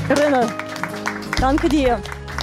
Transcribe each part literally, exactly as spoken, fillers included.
Irene, danke dir.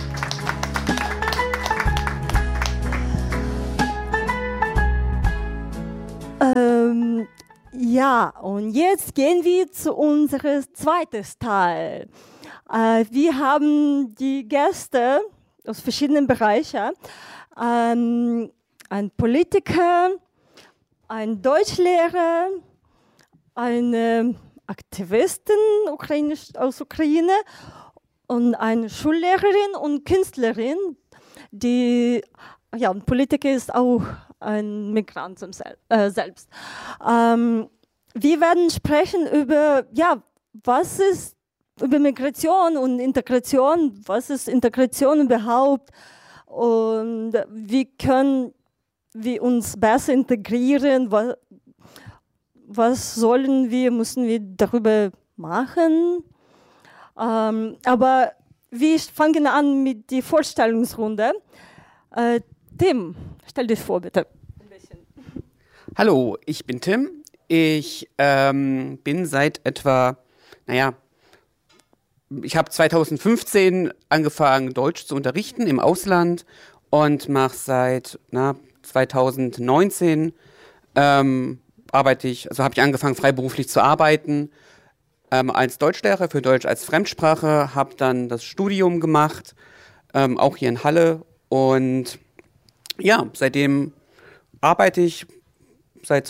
Ähm, ja, und jetzt gehen wir zu unserem zweiten Teil. Äh, wir haben die Gäste aus verschiedenen Bereichen. Ähm, ein Politiker, ein Deutschlehrer, eine Aktivistin ukrainisch, aus Ukraine und eine Schullehrerin und Künstlerin. Die, ja, ein Politiker ist auch ein Migrant selbst. Ähm, wir werden sprechen über, ja, was ist über Migration und Integration, was ist Integration überhaupt und wie können wir uns besser integrieren, was, was sollen wir, müssen wir darüber machen. Ähm, aber wir fangen an mit der Vorstellungsrunde. Äh, Tim, stell dich vor, bitte. Ein bisschen. Hallo, ich bin Tim. Ich ähm, bin seit etwa, naja, ich habe zweitausendfünfzehn angefangen, Deutsch zu unterrichten im Ausland und mache seit na, zweitausendneunzehn ähm, arbeite ich, also habe ich angefangen, freiberuflich zu arbeiten ähm, als Deutschlehrer für Deutsch als Fremdsprache, habe dann das Studium gemacht, ähm, auch hier in Halle und ja, seitdem arbeite ich seit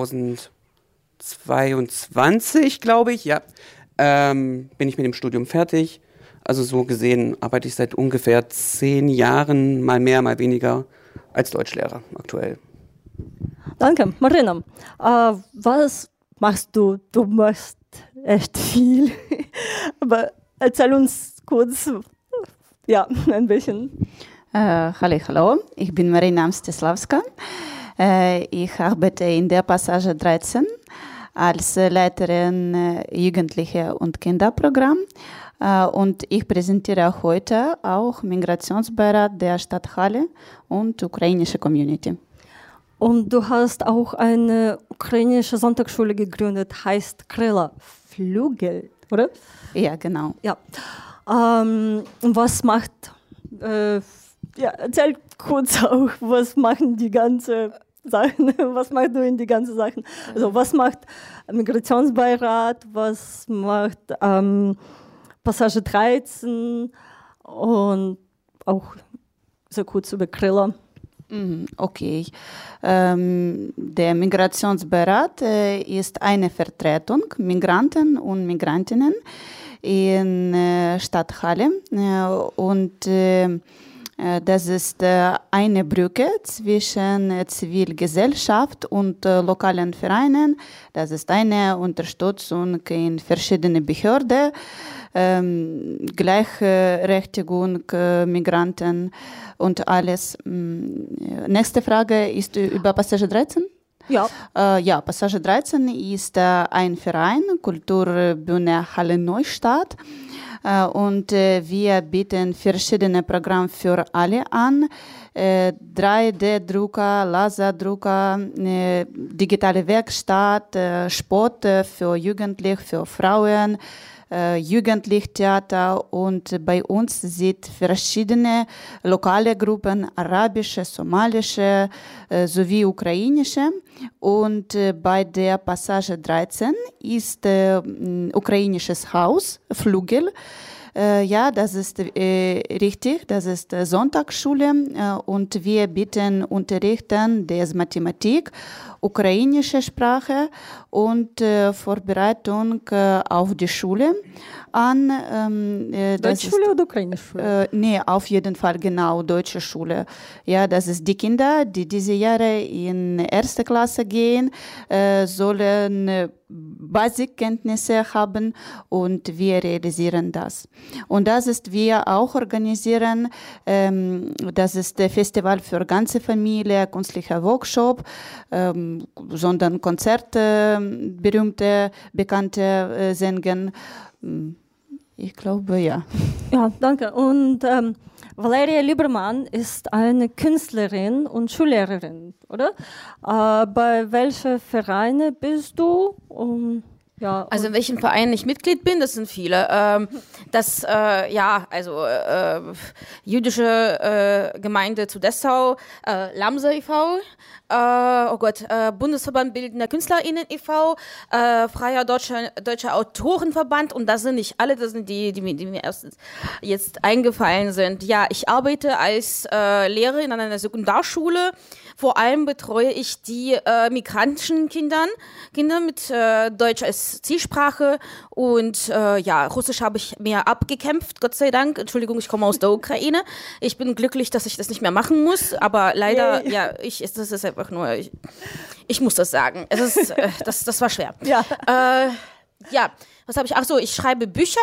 zweitausendzweiundzwanzig, glaube ich, ja, ähm, bin ich mit dem Studium fertig. Also so gesehen arbeite ich seit ungefähr zehn Jahren, mal mehr, mal weniger, als Deutschlehrer aktuell. Danke, Marina. Äh, was machst du? Du machst echt viel. Aber erzähl uns kurz, ja, ein bisschen. Äh, hallo, hallo, ich bin Marina Mstislawska. Äh, ich arbeite in der Passage dreizehn als Leiterin äh, Jugendliche und Kinderprogramm. Äh, und ich präsentiere heute auch Migrationsbeirat der Stadt Halle und ukrainische Community. Und du hast auch eine ukrainische Sonntagsschule gegründet, heißt Kryla Flügel, oder? Ja, genau. Ja. Ähm, was macht, äh, ja, erzähl kurz auch, was machen die ganzen Sachen, was machst du in die ganzen Sachen? Also was macht Migrationsbeirat, was macht ähm, Passage dreizehn und auch so kurz über Kryla. Okay. Ähm, der Migrationsbeirat äh, ist eine Vertretung Migranten und Migrantinnen in äh, Stadt Halle äh, und äh, das ist äh, eine Brücke zwischen äh, Zivilgesellschaft und äh, lokalen Vereinen. Das ist eine Unterstützung in verschiedenen Behörden, ähm, Gleichberechtigung, äh, Migranten und alles. Nächste Frage ist über Passage dreizehn. Ja. Äh, ja, Passage dreizehn ist äh, ein Verein, Kulturbühne Halle Neustadt. Uh, und uh, wir bieten verschiedene Programme für alle an. Uh, drei D-Drucker, Laserdrucker, uh, digitale Werkstatt, uh, Sport uh, für Jugendliche, für Frauen, uh, Jugendlichtheater und bei uns sind verschiedene lokale Gruppen, arabische, somalische uh, sowie ukrainische. Und uh, bei der Passage dreizehn ist uh, ein ukrainisches Haus, Flügel. Uh, ja, das ist äh, richtig, das ist äh, Sonntagsschule äh, und wir bieten Unterrichten des Mathematik, ukrainische Sprache und äh, Vorbereitung äh, auf die Schule an. Ähm, äh, Deutsche Schule oder ukrainische Schule? Äh, nee, auf jeden Fall genau, deutsche Schule. Ja, das ist die Kinder, die diese Jahre in erste Klasse gehen, äh, sollen äh, Basiskenntnisse haben und wir realisieren das. Und das ist, wir auch organisieren, ähm, das ist der Festival für ganze Familie, künstlicher Workshop, ähm, sondern Konzerte, berühmte, bekannte äh, singen. Ich glaube, ja. Ja, danke. Und ähm, Valeria Liebermann ist eine Künstlerin und Schullehrerin, oder? Äh, bei welchen Vereinen bist du? Um Ja, also in welchen Vereinen ich Mitglied bin, das sind viele. Ähm, das, äh, ja, also äh, jüdische äh, Gemeinde zu Dessau, äh, Lamsa e V, äh, oh Gott, äh, Bundesverband Bildender KünstlerInnen e V, äh, Freier Deutscher, Deutscher Autorenverband, und das sind nicht alle, das sind die, die, mir- die mir erst jetzt eingefallen sind. Ja, ich arbeite als äh, Lehrerin an einer Sekundarschule. Vor allem betreue ich die äh, migrantischen Kindern, Kinder mit äh, Deutsch als Zielsprache, und äh, ja, Russisch habe ich mir abgekämpft, Gott sei Dank. Entschuldigung, ich komme aus der Ukraine. Ich bin glücklich, dass ich das nicht mehr machen muss, aber leider, Yay. ja, ich, das ist einfach nur, ich, ich muss das sagen. Es ist, äh, das, das war schwer. Ja. Äh, ja, was habe ich? Ach so, ich schreibe Bücher.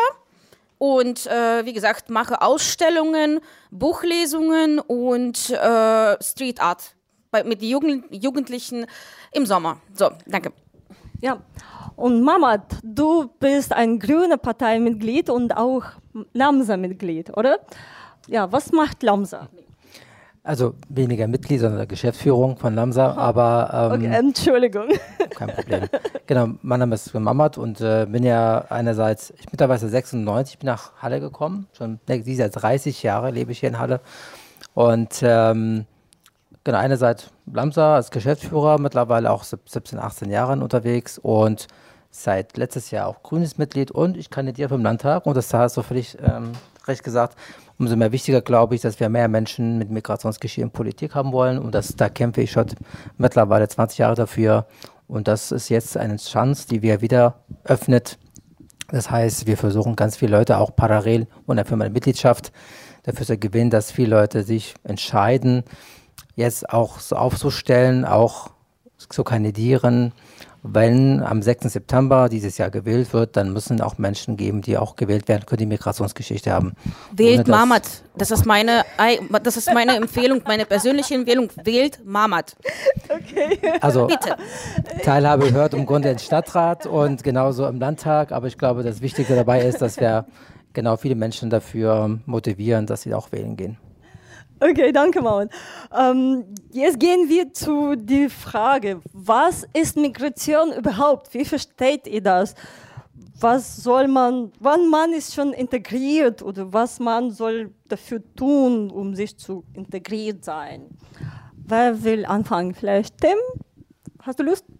Und äh, wie gesagt, mache Ausstellungen, Buchlesungen und äh, Street Art bei, mit Jugend, Jugendlichen im Sommer. So, danke. Ja. Und Mamat, du bist ein grüne Parteimitglied und auch Lamsa-Mitglied, oder? Ja, was macht Lamsa? Also weniger Mitglied, sondern Geschäftsführung von Lamsa, aber ähm, Okay, Entschuldigung. kein Problem. Genau, mein Name ist Mamat und äh, bin ja einerseits, ich bin mittlerweile sechsundneunzig, bin nach Halle gekommen, schon dieses Jahr dreißig Jahre lebe ich hier in Halle, und ähm, genau, einerseits Lamsa als Geschäftsführer, mittlerweile auch siebzehn, achtzehn Jahre unterwegs und seit letztes Jahr auch grünes Mitglied, und ich kandidiere für den Landtag, und das hast du völlig ähm, recht gesagt. Umso mehr wichtiger, glaube ich, dass wir mehr Menschen mit Migrationsgeschichte in Politik haben wollen, und das, da kämpfe ich schon mittlerweile zwanzig Jahre dafür, und das ist jetzt eine Chance, die wir wieder öffnet. Das heißt, wir versuchen ganz viele Leute auch parallel unter für meine Mitgliedschaft dafür zu gewinnen, dass viele Leute sich entscheiden, jetzt auch so aufzustellen, auch zu kandidieren. Wenn am sechsten September dieses Jahr gewählt wird, dann müssen auch Menschen geben, die auch gewählt werden können, die Migrationsgeschichte haben. Wählt Ohne das- Mamat. Das ist meine, Ei- das ist meine Empfehlung, meine persönliche Empfehlung. Wählt Mamat. Also Bitte. Teilhabe gehört im Grunde ins Stadtrat und genauso im Landtag, aber ich glaube, das Wichtigste dabei ist, dass wir genau viele Menschen dafür motivieren, dass sie auch wählen gehen. Okay, danke, Mamat. Ähm, jetzt gehen wir zu der Frage, was ist Migration überhaupt? Wie versteht ihr das? Was soll man, wann man ist schon integriert, oder was man soll dafür tun, um sich zu integriert sein? Wer will anfangen? Vielleicht Tim? Hast du Lust?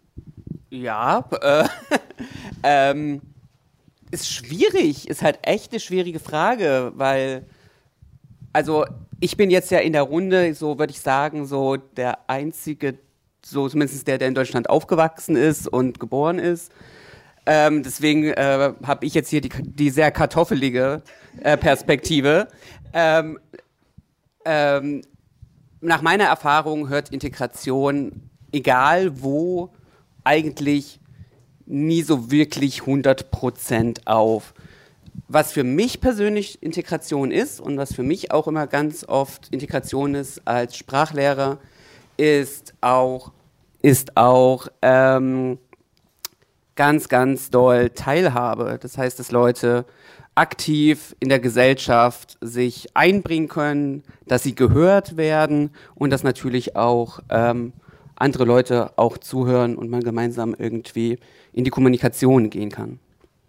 Ja, äh, ähm, ist schwierig, ist halt echt eine schwierige Frage, weil, also ich bin jetzt ja in der Runde, so würde ich sagen, so der einzige, so zumindest der, der in Deutschland aufgewachsen ist und geboren ist. Ähm, deswegen äh, habe ich jetzt hier die, die sehr kartoffelige äh, Perspektive. Ähm, ähm, nach meiner Erfahrung hört Integration, egal wo, eigentlich nie so wirklich hundert Prozent auf. Was für mich persönlich Integration ist und was für mich auch immer ganz oft Integration ist als Sprachlehrer, ist auch, ist auch ähm, ganz, ganz doll Teilhabe. Das heißt, dass Leute aktiv in der Gesellschaft sich einbringen können, dass sie gehört werden und dass natürlich auch ähm, andere Leute auch zuhören und man gemeinsam irgendwie in die Kommunikation gehen kann.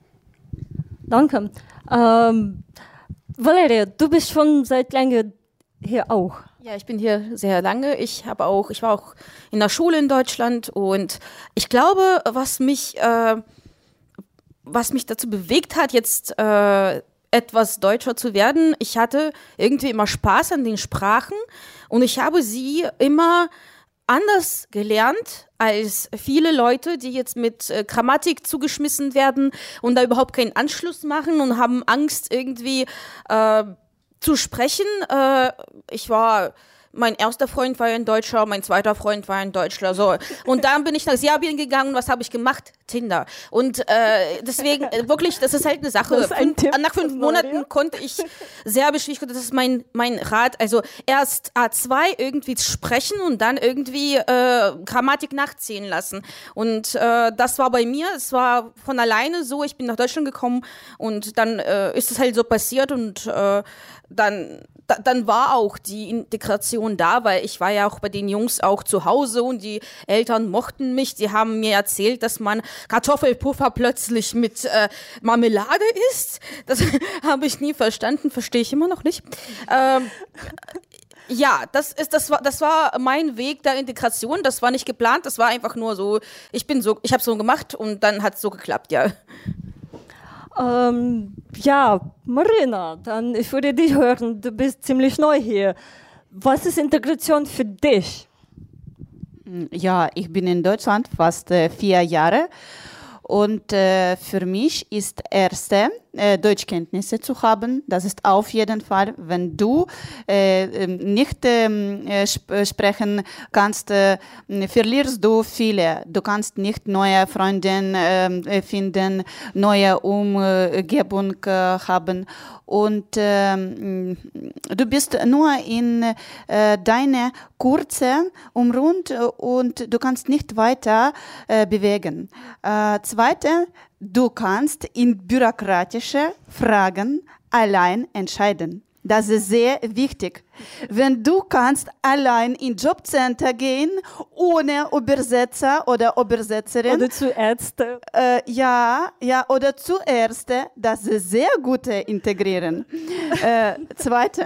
Danke. Ähm, Valeria, du bist schon seit lange hier auch. Ja, ich bin hier sehr lange. Ich habe auch, ich war auch in der Schule in Deutschland, und ich glaube, was mich, äh, was mich dazu bewegt hat, jetzt äh, etwas deutscher zu werden, ich hatte irgendwie immer Spaß an den Sprachen, und ich habe sie immer anders gelernt als viele Leute, die jetzt mit äh, Grammatik zugeschmissen werden und da überhaupt keinen Anschluss machen und haben Angst, irgendwie äh, zu sprechen. Äh, ich war, mein erster Freund war ein Deutscher, mein zweiter Freund war ein Deutscher. So. Und dann bin ich nach Serbien gegangen, und was habe ich gemacht? Tinder. Und äh, deswegen, äh, wirklich, das ist halt eine Sache. Das ist ein Fünf, Tipp nach fünf von Monaten Maria. konnte ich Serbisch, ich, das ist mein, mein Rat, also erst A zwei irgendwie sprechen und dann irgendwie äh, Grammatik nachziehen lassen. Und äh, das war bei mir, es war von alleine so, ich bin nach Deutschland gekommen, und dann äh, ist es halt so passiert, und äh, dann, da, dann war auch die Integration Integration da, weil ich war ja auch bei den Jungs auch zu Hause und die Eltern mochten mich. Die haben mir erzählt, dass man Kartoffelpuffer plötzlich mit äh, Marmelade isst. Das habe ich nie verstanden, verstehe ich immer noch nicht. Ähm, Ja, das ist, das war, das war mein Weg der Integration. Das war nicht geplant, das war einfach nur so, ich bin so, ich habe so gemacht und dann hat es so geklappt, ja. Ähm, ja, Marina, dann ich würde dich hören, du bist ziemlich neu hier. Was ist Integration für dich? Ja, ich bin in Deutschland fast äh, vier Jahre. Und äh, für mich ist erste äh, Deutschkenntnisse zu haben. Das ist auf jeden Fall, wenn du äh, nicht äh, sp- sprechen kannst, äh, verlierst du viele. Du kannst nicht neue Freunde äh, finden, neue Umgebung äh, haben. Und äh, du bist nur in äh, deine kurze Umrund und du kannst nicht weiter äh, bewegen. Äh, zweite, du kannst in bürokratische Fragen allein entscheiden. Das ist sehr wichtig. Wenn du kannst allein in Jobcenter gehen, ohne Übersetzer oder Übersetzerin. Oder zu Ärzte. Äh, ja, ja, oder zu Ärzte. Das ist sehr gut äh, integrieren. äh, zweite.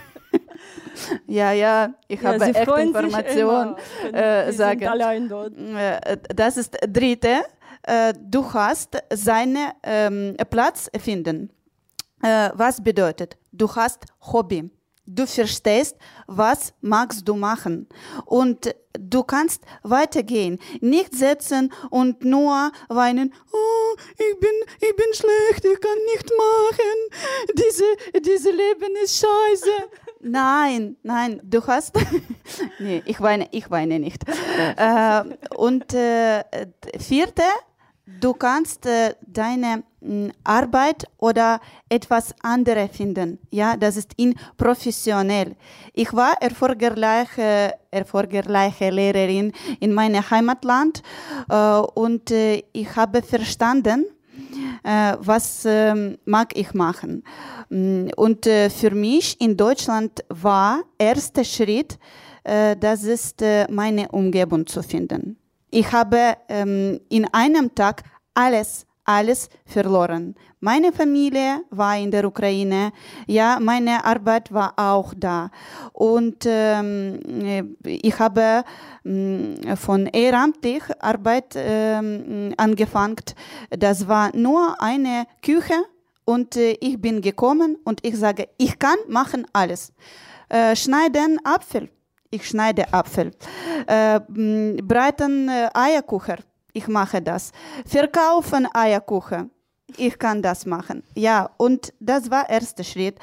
Ja, ja, ich Ja, habe sie echt freuen sich Information. immer, wenn Äh, sie sagen. sind allein dort. Äh, Das ist dritte. Äh, du hast seinen ähm, Platz finden. Äh, was bedeutet? Du hast Hobby. Du verstehst, was magst du machen. Und du kannst weitergehen. Nicht sitzen und nur weinen, oh, ich bin, ich bin schlecht, ich kann nicht machen. Diese, diese Leben ist scheiße. Nein, nein, du hast, nee, ich weine, ich weine nicht. Äh, und äh, vierte, du kannst äh, deine mh, Arbeit oder etwas anderes finden. Ja, das ist in professionell. Ich war erfolgreiche, erfolgreiche Lehrerin in meinem Heimatland äh, und äh, ich habe verstanden, äh, was äh, mag ich machen. Und äh, für mich in Deutschland war erster Schritt, äh, das ist äh, meine Umgebung zu finden. Ich habe ähm, in einem Tag alles, alles verloren. Meine Familie war in der Ukraine, ja, meine Arbeit war auch da. Und ähm, ich habe ähm, von ehrenamtlich Arbeit ähm, angefangen. Das war nur eine Küche und äh, ich bin gekommen und ich sage, ich kann machen alles. Äh, schneiden Apfel. Ich schneide Apfel. Äh, breiten äh, Eierkuchen. Ich mache das. Verkaufen Eierkuchen. Ich kann das machen. Ja, und das war der erste Schritt,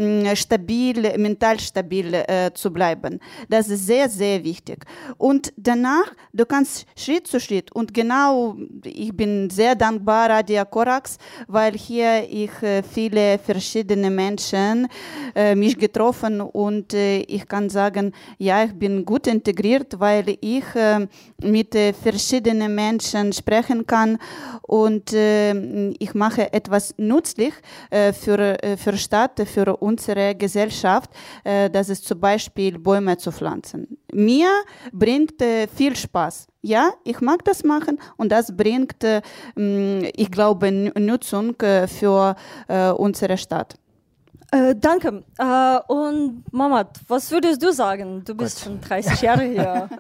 stabil, mental stabil äh, zu bleiben. Das ist sehr, sehr wichtig. Und danach, du kannst Schritt zu Schritt, und genau, ich bin sehr dankbar Radio Korax, weil hier ich äh, viele verschiedene Menschen äh, mich getroffen und äh, ich kann sagen, ja, ich bin gut integriert, weil ich äh, mit äh, verschiedenen Menschen sprechen kann und äh, ich mache etwas nützlich äh, für äh, für Stadt, für unsere Gesellschaft. Äh, das ist zum Beispiel Bäume zu pflanzen. Mir bringt äh, viel Spaß. Ja, ich mag das machen und das bringt, äh, ich glaube, Nutzung äh, für äh, unsere Stadt. Äh, danke. Äh, und Mamat, was würdest du sagen? Du bist schon dreißig Jahre hier.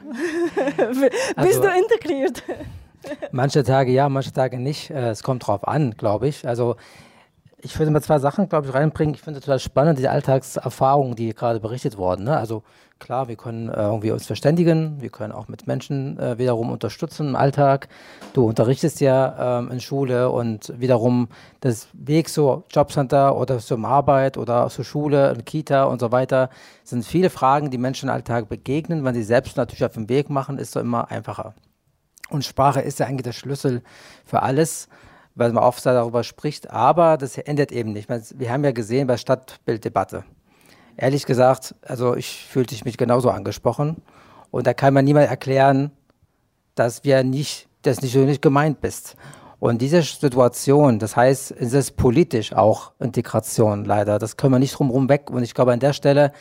Bist Also, du integriert? Manche Tage ja, manche Tage nicht. Äh, Es kommt drauf an, glaube ich. Also ich würde mal zwei Sachen, glaube ich, reinbringen. Ich finde es total spannend, die Alltagserfahrungen, die gerade berichtet wurden. Ne? Also klar, wir können äh, irgendwie uns verständigen, wir können auch mit Menschen äh, wiederum unterstützen im Alltag. Du unterrichtest ja ähm, in Schule und wiederum das Weg zur Jobcenter oder zur Arbeit oder zur Schule, in Kita und so weiter, sind viele Fragen, die Menschen im Alltag begegnen. Wenn sie selbst natürlich auf den Weg machen, ist es immer einfacher. Und Sprache ist ja eigentlich der Schlüssel für alles, weil man oft darüber spricht, aber das endet eben nicht. Wir haben ja gesehen bei Stadtbilddebatte. Ehrlich gesagt, also ich fühlte mich genauso angesprochen und da kann mir niemand erklären, dass wir nicht, dass nicht so nicht gemeint bist. Und diese Situation, das heißt, es ist politisch auch Integration leider, das können wir nicht drumherum weg. Und ich glaube, an der Stelle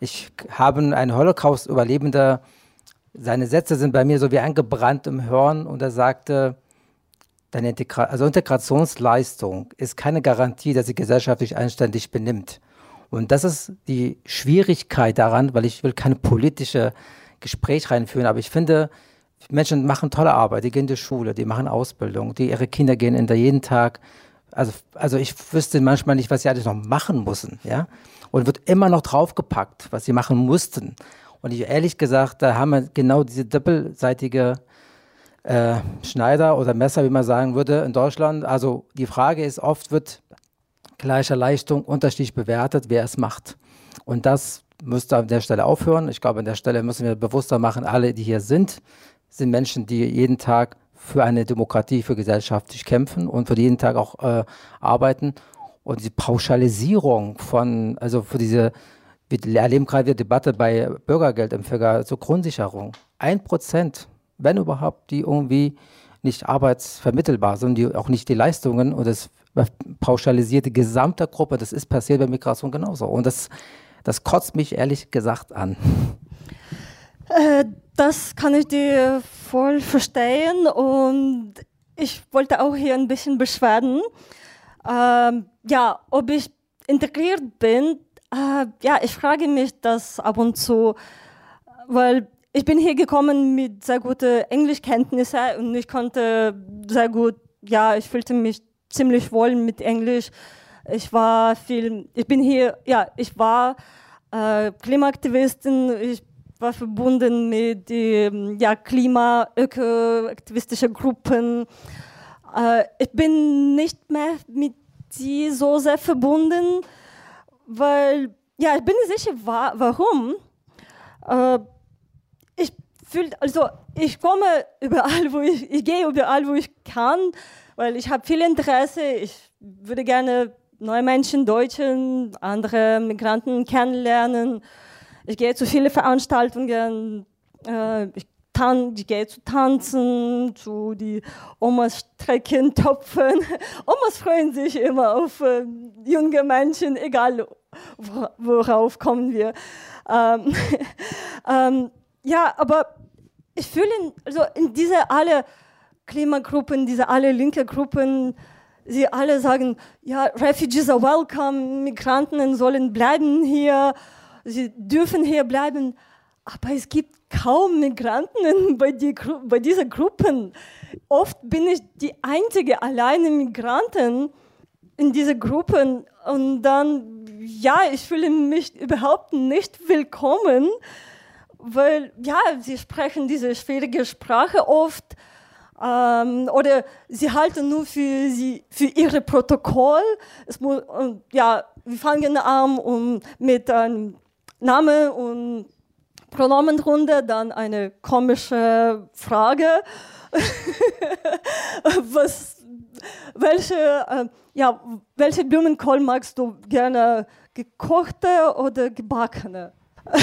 Ich habe einen Holocaust-Überlebender, seine Sätze sind bei mir so wie eingebrannt im Hirn und er sagte, deine Integra- also Integrationsleistung ist keine Garantie, dass sie gesellschaftlich anständig benimmt. Und das ist die Schwierigkeit daran, weil ich will keine politische Gespräch reinführen, aber ich finde, Menschen machen tolle Arbeit, die gehen in die Schule, die machen Ausbildung, die, ihre Kinder gehen in der jeden Tag, also, also ich wüsste manchmal nicht, was sie alles noch machen müssen, ja, und wird immer noch draufgepackt, was sie machen mussten. Und ich ehrlich gesagt, da haben wir genau diese doppelseitige äh, Schneider oder Messer, wie man sagen würde, in Deutschland. Also die Frage ist, oft wird gleiche Leistung unterschiedlich bewertet, wer es macht. Und das müsste an der Stelle aufhören. Ich glaube, an der Stelle müssen wir bewusster machen, alle, die hier sind, sind Menschen, die jeden Tag für eine Demokratie, für gesellschaftlich kämpfen und für jeden Tag auch äh, arbeiten. Und die Pauschalisierung von, also für diese, wir erleben gerade die Debatte bei Bürgergeldempfänger zur Grundsicherung. Ein Prozent, wenn überhaupt, die irgendwie nicht arbeitsvermittelbar sind, die auch nicht die Leistungen und das pauschalisiert die gesamte Gruppe. Das ist passiert bei Migration genauso. Und das, das kotzt mich ehrlich gesagt an. Äh, das kann ich dir voll verstehen und ich wollte auch hier ein bisschen beschweren. Ähm, ja, ob ich integriert bin, äh, ja, ich frage mich das ab und zu, weil ich bin hier gekommen mit sehr guten Englischkenntnissen und ich konnte sehr gut, ja, ich fühlte mich ziemlich wohl mit Englisch. Ich war viel, ich bin hier, ja, ich war äh, Klimaaktivistin, ich war verbunden mit ähm, ja, Klima-, ökoaktivistischen Gruppen. Äh, ich bin nicht mehr mit sie so sehr verbunden, weil, ja, ich bin nicht sicher, wa- warum. Äh, ich fühl, also ich komme überall, wo ich, ich gehe überall, wo ich kann, weil ich habe viel Interesse. Ich würde gerne neue Menschen, Deutschen, andere Migranten kennenlernen. Ich gehe zu vielen Veranstaltungen. Äh, ich, tan- ich gehe zu Tanzen, zu die Omas strecken, topfen. Omas freuen sich immer auf äh, junge Menschen, egal worauf kommen wir. Ähm, ähm, ja, aber ich fühle, also in diese alle Klimagruppen, diese alle linke Gruppen, sie alle sagen, ja, Refugees are welcome, Migranten sollen bleiben hier, sie dürfen hier bleiben, aber es gibt kaum Migranten bei, die, bei diesen Gruppen. Oft bin ich die einzige alleine Migrantin in diesen Gruppen und dann, ja, ich fühle mich überhaupt nicht willkommen, weil, ja, sie sprechen diese schwierige Sprache oft ähm, oder sie halten nur für, sie, für ihre Protokoll. Es muss, und, ja, wir fangen an um, mit einem Namen und Pronomenrunde, dann eine komische Frage. Was, welche, äh, ja, welche Blumenkohl magst du gerne, gekochte oder gebackene?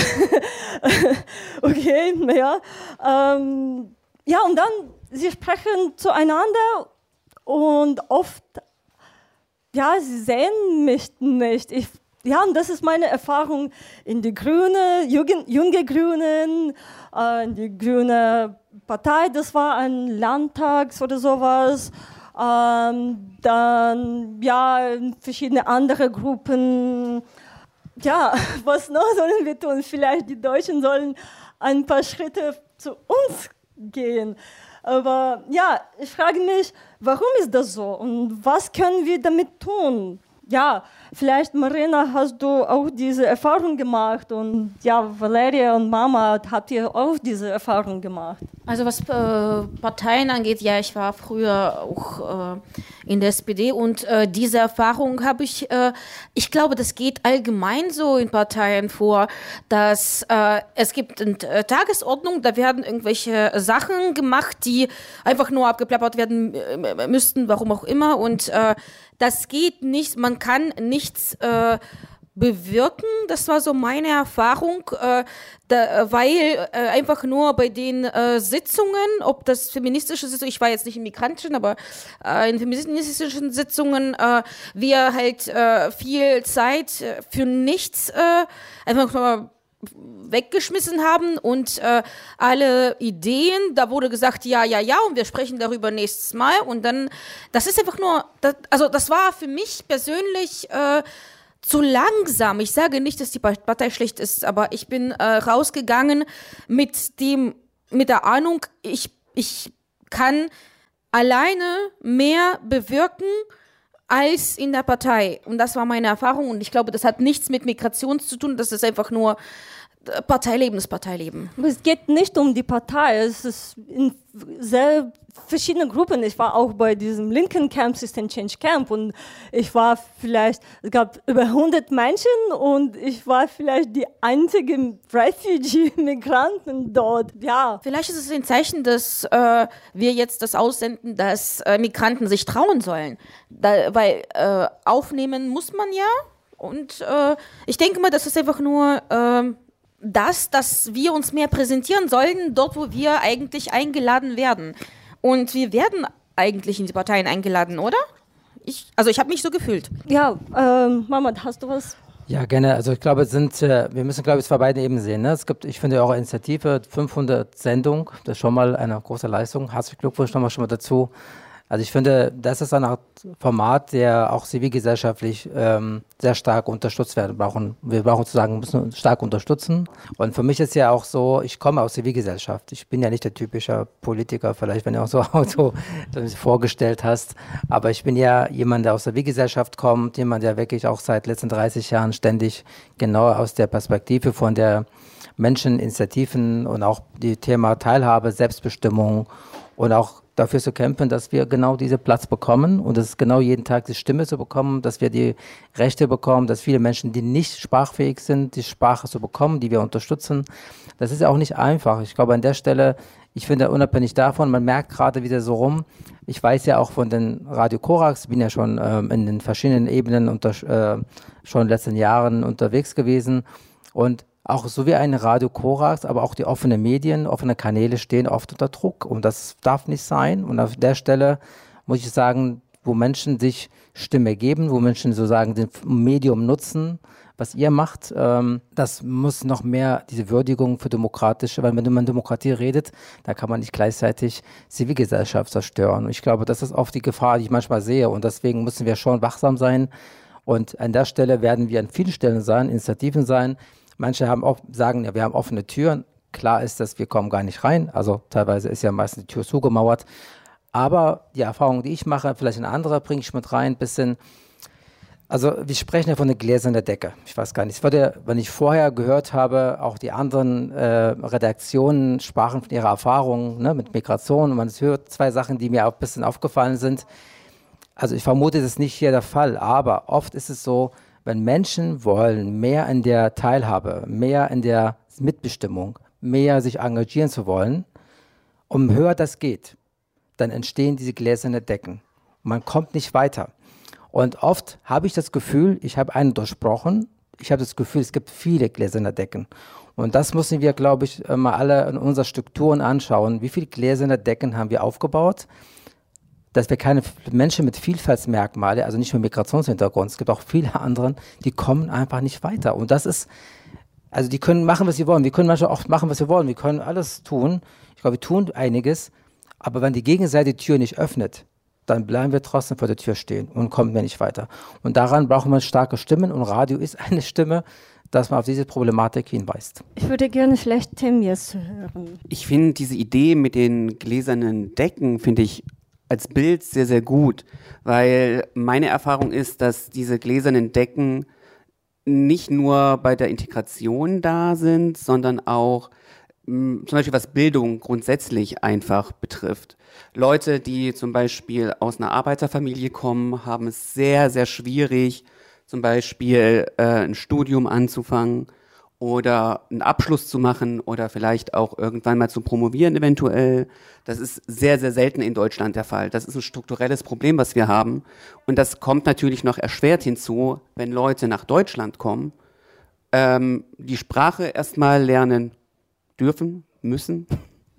Okay, naja. Ähm, ja, und dann, sie sprechen zueinander und oft, ja, sie sehen mich nicht. Ich, ja, und das ist meine Erfahrung in die Grüne, Jugend, junge Grünen, äh, in die Grüne Partei, das war ein Landtags oder sowas. Ähm, dann, ja, verschiedene andere Gruppen. Ja, was noch sollen wir tun? Vielleicht die Deutschen sollen ein paar Schritte zu uns gehen. Aber ja, ich frage mich, warum ist das so und was können wir damit tun? Ja, vielleicht, Marina, hast du auch diese Erfahrung gemacht und ja, Valeria und Mama, habt ihr auch diese Erfahrung gemacht? Also was äh, Parteien angeht, ja, ich war früher auch äh, in der S P D und äh, diese Erfahrung habe ich, äh, ich glaube, das geht allgemein so in Parteien vor, dass äh, es gibt eine äh, Tagesordnung, da werden irgendwelche Sachen gemacht, die einfach nur abgeplappert werden äh, müssten, warum auch immer und äh, das geht nicht, man kann nichts äh, bewirken, das war so meine Erfahrung, äh, da, weil äh, einfach nur bei den äh, Sitzungen, ob das feministische Sitzungen, ich war jetzt nicht in migrantischen, aber äh, in feministischen Sitzungen, äh, wir halt äh, viel Zeit für nichts, äh, einfach nur weggeschmissen haben und äh, alle Ideen, da wurde gesagt, ja, ja, ja, und wir sprechen darüber nächstes Mal und dann, das ist einfach nur, das, also das war für mich persönlich äh, zu langsam. Ich sage nicht, dass die Partei schlecht ist, aber ich bin äh, rausgegangen mit dem, mit der Ahnung, ich, ich kann alleine mehr bewirken als in der Partei. Und das war meine Erfahrung. Und ich glaube, das hat nichts mit Migration zu tun. Das ist einfach nur Parteileben, ist Parteileben. Aber es geht nicht um die Partei. Es ist in sehr verschiedenen Gruppen. Ich war auch bei diesem linken Camp, System Change Camp, und ich war vielleicht, es gab über hundert Menschen und ich war vielleicht die einzige Refugee-Migranten dort. Ja. Vielleicht ist es ein Zeichen, dass äh, wir jetzt das aussenden, dass äh, Migranten sich trauen sollen. Da, weil äh, aufnehmen muss man ja. Und äh, ich denke mal, das ist einfach nur äh, das, dass wir uns mehr präsentieren sollten, dort, wo wir eigentlich eingeladen werden. Und wir werden eigentlich in die Parteien eingeladen, oder? Ich, also ich habe mich so gefühlt. Ja, ähm, Mahmoud, hast du was? Ja, gerne. Also ich glaube, es sind, äh, wir müssen, glaube ich, es bei beiden Ebenen sehen. Ne? Es gibt, ich finde, auch eine Initiative, fünfhundert Sendungen, das ist schon mal eine große Leistung. Herzlichen Glückwunsch nochmal schon mal dazu. Also ich finde, das ist eine Art Format, der auch zivilgesellschaftlich ähm, sehr stark unterstützt werden brauchen. Wir brauchen sozusagen, müssen uns stark unterstützen. Und für mich ist ja auch so, ich komme aus Zivilgesellschaft. Ich bin ja nicht der typische Politiker, vielleicht, wenn du auch so Auto vorgestellt hast. Aber ich bin ja jemand, der aus der Zivilgesellschaft kommt, jemand, der wirklich auch seit letzten dreißig Jahren ständig genau aus der Perspektive von der Menscheninitiativen und auch die Thema Teilhabe, Selbstbestimmung und auch dafür zu kämpfen, dass wir genau diesen Platz bekommen und das ist genau jeden Tag die Stimme zu bekommen, dass wir die Rechte bekommen, dass viele Menschen, die nicht sprachfähig sind, die Sprache zu bekommen, die wir unterstützen. Das ist ja auch nicht einfach. Ich glaube, an der Stelle, ich finde, unabhängig davon, man merkt gerade wieder so rum, ich weiß ja auch von den Radio Korax, bin ja schon ähm, in den verschiedenen Ebenen unter, äh, schon in den letzten Jahren unterwegs gewesen und auch so wie ein Radio Korax, aber auch die offenen Medien, offene Kanäle stehen oft unter Druck und das darf nicht sein. Und auf der Stelle muss ich sagen, wo Menschen sich Stimme geben, wo Menschen sozusagen das Medium nutzen, was ihr macht, ähm, das muss noch mehr diese Würdigung für demokratische, weil wenn man Demokratie redet, da kann man nicht gleichzeitig Zivilgesellschaft zerstören. Und ich glaube, das ist oft die Gefahr, die ich manchmal sehe und deswegen müssen wir schon wachsam sein und an der Stelle werden wir an vielen Stellen sein, Initiativen sein. Manche haben auch, sagen, ja, wir haben offene Türen. Klar ist, dass wir kommen gar nicht rein. Also teilweise ist ja meistens die Tür zugemauert. Aber die Erfahrung, die ich mache, vielleicht eine andere, bringe ich mit rein, ein bisschen. Also wir sprechen ja von einer gläsernen Decke. Ich weiß gar nicht. Ja, wenn ich vorher gehört habe, auch die anderen äh, Redaktionen sprachen von ihrer Erfahrung, ne, mit Migration. Und man hört zwei Sachen, die mir auch ein bisschen aufgefallen sind. Also ich vermute, das ist nicht hier der Fall. Aber oft ist es so, wenn Menschen wollen, mehr in der Teilhabe, mehr in der Mitbestimmung, mehr sich engagieren zu wollen, um höher das geht, dann entstehen diese gläsernen Decken. Man kommt nicht weiter. Und oft habe ich das Gefühl, ich habe einen durchbrochen, ich habe das Gefühl, es gibt viele gläserne Decken. Und das müssen wir, glaube ich, mal alle in unseren Strukturen anschauen. Wie viele gläserne Decken haben wir aufgebaut? Dass wir keine Menschen mit Vielfaltsmerkmale, also nicht nur Migrationshintergrund, es gibt auch viele andere, die kommen einfach nicht weiter. Und das ist, also die können machen, was sie wollen. Wir können manchmal auch machen, was wir wollen. Wir können alles tun. Ich glaube, wir tun einiges. Aber wenn die Gegenseite die Tür nicht öffnet, dann bleiben wir trotzdem vor der Tür stehen und kommen wir nicht weiter. Und daran brauchen wir starke Stimmen. Und Radio ist eine Stimme, dass man auf diese Problematik hinweist. Ich würde gerne vielleicht Tim jetzt hören. Ich finde diese Idee mit den gläsernen Decken, finde ich als Bild sehr, sehr gut, weil meine Erfahrung ist, dass diese gläsernen Decken nicht nur bei der Integration da sind, sondern auch mh, zum Beispiel was Bildung grundsätzlich einfach betrifft. Leute, die zum Beispiel aus einer Arbeiterfamilie kommen, haben es sehr, sehr schwierig, zum Beispiel äh, ein Studium anzufangen oder einen Abschluss zu machen oder vielleicht auch irgendwann mal zu promovieren eventuell. Das ist sehr, sehr selten in Deutschland der Fall. Das ist ein strukturelles Problem, was wir haben. Und das kommt natürlich noch erschwert hinzu, wenn Leute nach Deutschland kommen, ähm, die Sprache erstmal lernen dürfen, müssen.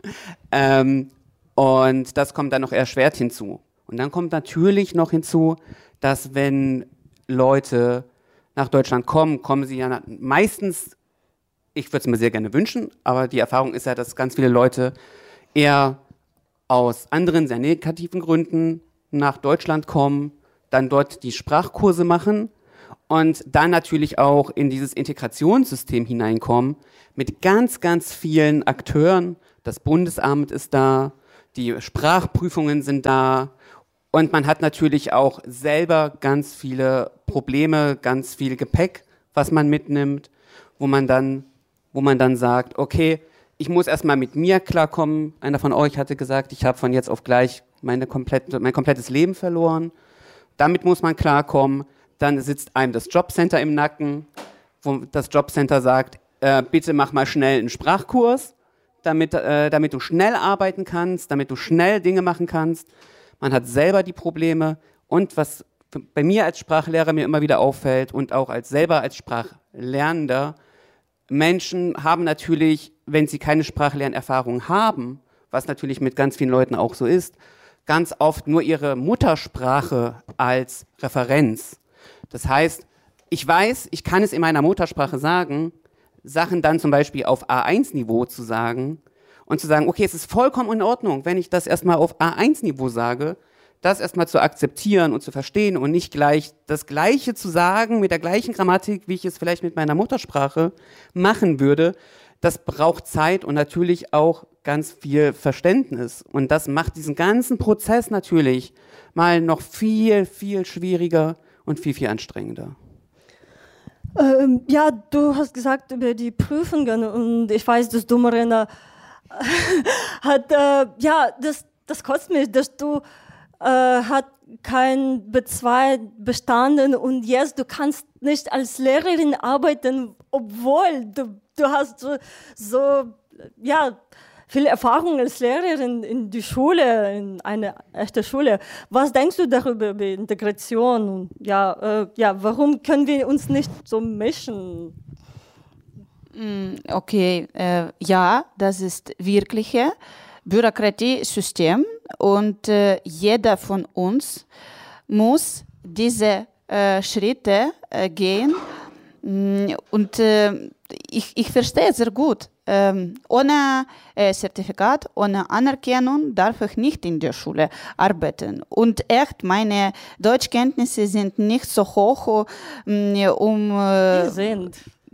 ähm, und das kommt dann noch erschwert hinzu. Und dann kommt natürlich noch hinzu, dass wenn Leute nach Deutschland kommen, kommen sie ja meistens ich würde es mir sehr gerne wünschen, aber die Erfahrung ist ja, dass ganz viele Leute eher aus anderen, sehr negativen Gründen nach Deutschland kommen, dann dort die Sprachkurse machen und dann natürlich auch in dieses Integrationssystem hineinkommen mit ganz, ganz vielen Akteuren. Das Bundesamt ist da, die Sprachprüfungen sind da und man hat natürlich auch selber ganz viele Probleme, ganz viel Gepäck, was man mitnimmt, wo man dann, wo man dann sagt, okay, ich muss erstmal mit mir klarkommen. Einer von euch hatte gesagt, ich habe von jetzt auf gleich meine komplette, mein komplettes Leben verloren. Damit muss man klarkommen. Dann sitzt einem das Jobcenter im Nacken, wo das Jobcenter sagt, äh, bitte mach mal schnell einen Sprachkurs, damit, äh, damit du schnell arbeiten kannst, damit du schnell Dinge machen kannst. Man hat selber die Probleme. Und was bei mir als Sprachlehrer mir immer wieder auffällt und auch als selber als Sprachlernender, Menschen haben natürlich, wenn sie keine Sprachlernerfahrung haben, was natürlich mit ganz vielen Leuten auch so ist, ganz oft nur ihre Muttersprache als Referenz. Das heißt, ich weiß, ich kann es in meiner Muttersprache sagen, Sachen dann zum Beispiel auf A eins Niveau zu sagen und zu sagen, okay, es ist vollkommen in Ordnung, wenn ich das erstmal auf A eins Niveau sage, das erstmal zu akzeptieren und zu verstehen und nicht gleich das Gleiche zu sagen mit der gleichen Grammatik, wie ich es vielleicht mit meiner Muttersprache machen würde. Das braucht Zeit und natürlich auch ganz viel Verständnis. Und das macht diesen ganzen Prozess natürlich mal noch viel, viel schwieriger und viel, viel anstrengender. Ähm, ja, du hast gesagt über die Prüfungen und ich weiß, dass du, Marina, hat, äh, ja, das, das kostet mich, dass du äh, hat kein B zwei bestanden und jetzt du kannst nicht als Lehrerin arbeiten, obwohl du, du hast so, so ja, viel Erfahrung als Lehrerin in die Schule, in eine echte Schule. Was denkst du darüber, über Integration? Und ja, äh, ja, warum können wir uns nicht so mischen? Okay, äh, ja, das ist wirkliche Bürokratiesystem und äh, jeder von uns muss diese äh, Schritte äh, gehen und äh, ich, ich verstehe sehr gut. Ähm, ohne äh, Zertifikat, ohne Anerkennung darf ich nicht in der Schule arbeiten. Und echt, meine Deutschkenntnisse sind nicht so hoch, um, äh, sind.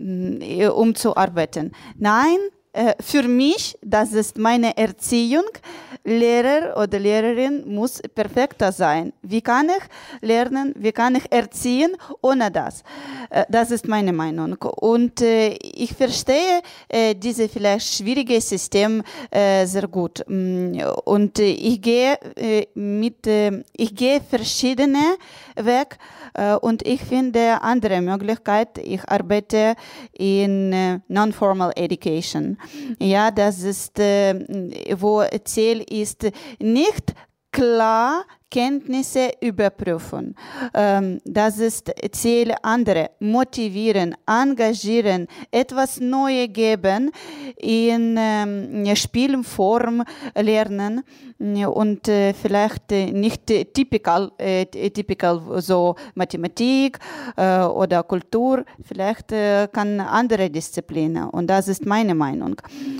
um zu arbeiten. Nein, äh, für mich, das ist meine Erziehung. Lehrer oder Lehrerin muss perfekter sein. Wie kann ich lernen, wie kann ich erziehen ohne das? Äh, das ist meine Meinung. Und äh, ich verstehe äh, dieses vielleicht schwierige System äh, sehr gut. Und äh, ich gehe äh, mit, äh, ich gehe verschiedene Weg äh, und ich finde andere Möglichkeit. Ich arbeite in äh, Non-Formal Education. Ja, das ist, äh, wo Ziel ist nicht klar Kenntnisse überprüfen. Ähm, das ist Ziel andere. Motivieren, engagieren, etwas Neues geben, in ähm, Spielform lernen und äh, vielleicht äh, nicht äh, typical, äh, typical so Mathematik äh, oder Kultur, vielleicht äh, kann andere Disziplinen und das ist meine Meinung.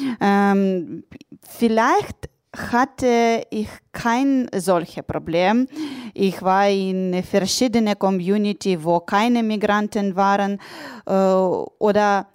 Ähm, vielleicht hatte ich kein solches Problem. Ich war in verschiedenen Community, wo keine Migranten waren äh, oder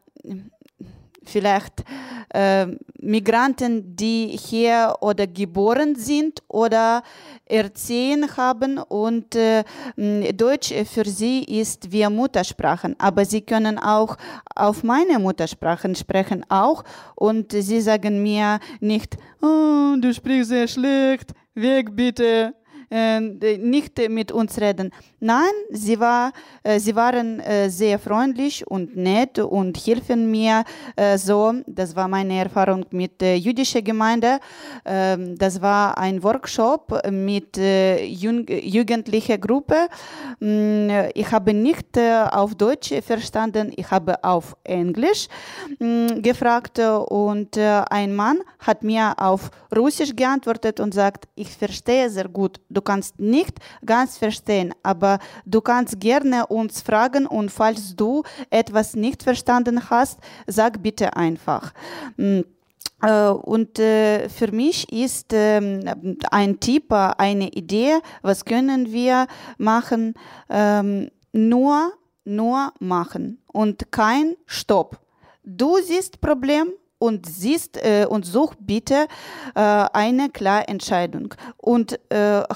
vielleicht äh, Migranten, die hier oder geboren sind oder erziehen haben und äh, Deutsch für sie ist wie Muttersprachen, aber sie können auch auf meine Muttersprachen sprechen auch und sie sagen mir nicht, oh, du sprichst sehr schlecht, weg bitte. Äh, nicht mit uns reden. Nein, sie, war, äh, sie waren äh, sehr freundlich und nett und helfen mir äh, so. Das war meine Erfahrung mit der jüdischen Gemeinde. Äh, das war ein Workshop mit äh, jugendlicher Gruppe. Äh, ich habe nicht äh, auf Deutsch verstanden, ich habe auf Englisch äh, gefragt und äh, ein Mann hat mir auf Russisch geantwortet und sagt, ich verstehe sehr gut. Du du kannst nicht ganz verstehen, aber du kannst gerne uns fragen und falls du etwas nicht verstanden hast, sag bitte einfach. Und äh, für mich ist äh, ein Tipp, eine Idee, was können wir machen, ähm, nur, nur machen und kein Stopp. Du siehst Problem und siehst äh, und such bitte äh, eine klare Entscheidung und äh,